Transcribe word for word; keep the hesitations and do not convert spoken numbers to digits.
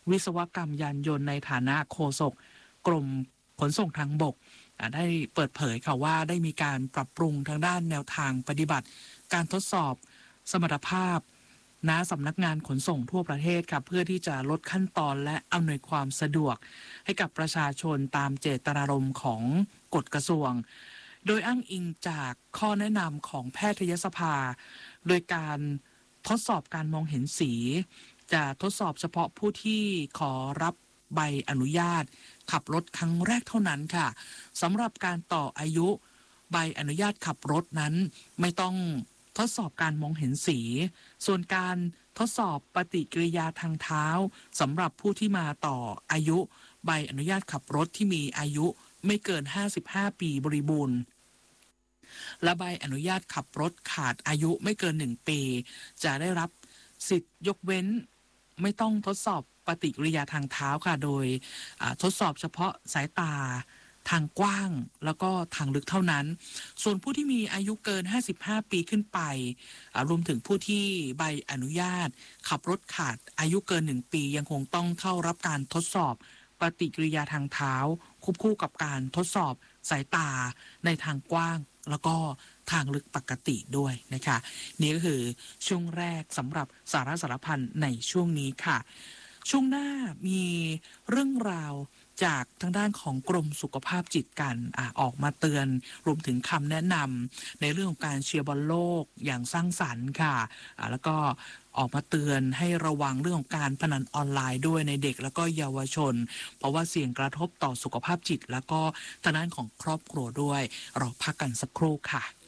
วิศวกรรมยานยนต์ในฐานะโฆษกกรมขนส่งทางบกได้เปิดเผยค่ะว่าได้มีการปรับปรุงทางด้านแนวทางปฏิบัติการทดสอบสมรรถภาพณสำนักงานขนส่งทั่วประเทศค่ะเพื่อที่จะลดขั้นตอนและอำนวยความสะดวกให้กับประชาชนตามเจตนารมณ์ของกฎกระทรวงโดยอ้างอิงจากข้อแนะนำของแพทยสภาโดยการทดสอบการมองเห็นสีจะทดสอบเฉพาะผู้ที่ขอรับใบอนุญาตขับรถครั้งแรกเท่านั้นค่ะสำหรับการต่ออายุใบอนุญาตขับรถนั้นไม่ต้องทดสอบการมองเห็นสีส่วนการทดสอบปฏิกิริยาทางเท้าสำหรับผู้ที่มาต่ออายุใบอนุญาตขับรถที่มีอายุไม่เกินห้าสิบห้าปีบริบูรณ์และใบอนุญาตขับรถขาดอายุไม่เกินหนึ่งปีจะได้รับสิทธิ์ยกเว้นไม่ต้องทดสอบปฏิกิริยาทางเท้าค่ะโดยทดสอบเฉพาะสายตาทางกว้างแล้วก็ทางลึกเท่านั้นส่วนผู้ที่มีอายุเกินห้าสิบห้าปีขึ้นไปรวมถึงผู้ที่ใบอนุญาตขับรถขาดอายุเกินหนึ่งปียังคงต้องเข้ารับการทดสอบปฏิกิริยาทางเท้าควบคู่กับการทดสอบสายตาในทางกว้างแล้วก็ทางลึกปกติด้วยนะคะนี่ก็คือช่วงแรกสำหรับสาระสารพันในช่วงนี้ค่ะช่วงหน้ามีเรื่องราวจากทางด้านของกรมสุขภาพจิตกันอ่ะออกมาเตือนรวมถึงคำแนะนำในเรื่องของการเชียร์บอลโลกอย่างสร้างสรรค์ค่ะอ่ะแล้วก็ออกมาเตือนให้ระวังเรื่องของการพนันออนไลน์ด้วยในเด็กแล้วก็เยาวชนเพราะว่าเสี่ยงกระทบต่อสุขภาพจิตแล้วก็ทางด้านของครอบครัวด้วยเราพักกันสักครู่ค่ะ